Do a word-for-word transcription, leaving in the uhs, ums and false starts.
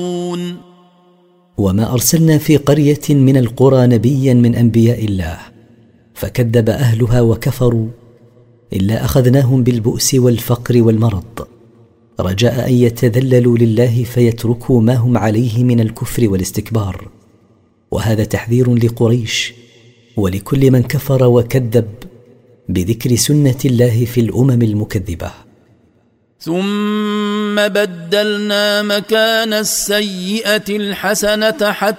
وما أرسلنا في قرية من القرى نبيا من أنبياء الله فكذب أهلها وكفروا إلا أخذناهم بالبؤس والفقر والمرض رجاء أن يتذللوا لله فيتركوا ما هم عليه من الكفر والاستكبار. وهذا تحذير لقريش ولكل من كفر وكذب بذكر سنة الله في الأمم المكذبة. ثم بدلنا مكان السيئة الحسنة حتى